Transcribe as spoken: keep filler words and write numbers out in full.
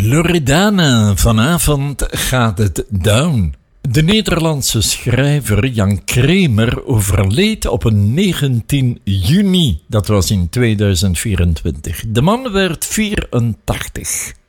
Loredana, vanavond gaat het down. De Nederlandse schrijver Jan Kramer overleed op een negentien juni. Dat was in tweeduizend vierentwintig. De man werd vierentachtig.